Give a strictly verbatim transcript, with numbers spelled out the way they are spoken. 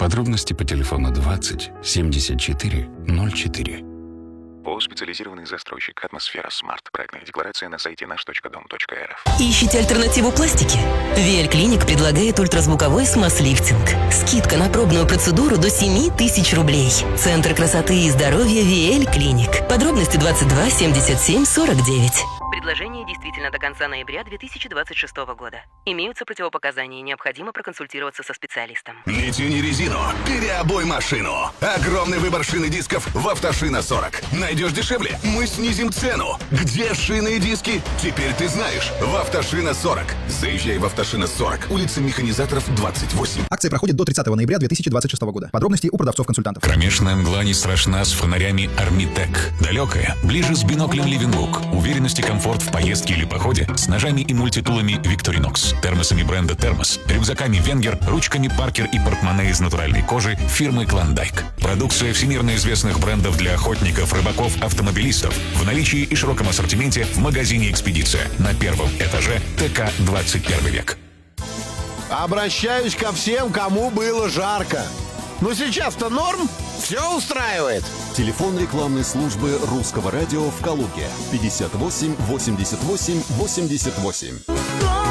Подробности по телефону двадцать семьдесят четыре ноль четыре. ООО «Специализированный застройщик. Атмосфера Смарт». Проектная декларация на сайте наш точка дом точка эр эф. Ищите альтернативу пластике? ви эль Clinic предлагает ультразвуковой смаз-лифтинг. Скидка на пробную процедуру до семь тысяч рублей. Центр красоты и здоровья ви эль Clinic. Подробности двадцать два семьдесят семь сорок девять. Предложение действительно до конца ноября две тысячи двадцать шестого года. Имеются противопоказания, необходимо проконсультироваться со специалистом. Не тяни резину, переобуй машину. Огромный выбор шин и дисков в «Автошина сорок». Найдешь дешевле, мы снизим цену. Где шины и диски? Теперь ты знаешь. В «Автошина сорок». Заезжай в «Автошина сорок», улица Механизаторов, двадцать восемь. Акция проходит до тридцатого ноября две тысячи двадцать шестого года. Подробности у продавцов-консультантов. Кромешная мгла не страшна с фонарями «Армитек». Далекая, ближе с биноклем «Ливенлук». Уверенность и комфорт в поездке или походе с ножами и мультитулами «Викторинокс», термосами бренда «Термос», рюкзаками «Венгер», ручками «Паркер» и портмоне из натуральной кожи фирмы «Клондайк». Продукция всемирно известных брендов для охотников, рыбаков, автомобилистов в наличии и широком ассортименте в магазине «Экспедиция» на первом этаже ТК «двадцать первый век». Обращаюсь ко всем, кому было жарко. Но сейчас-то норм? Все устраивает? Телефон рекламной службы Русского радио в Калуге пятьдесят восемь восемьдесят восемь восемьдесят восемь.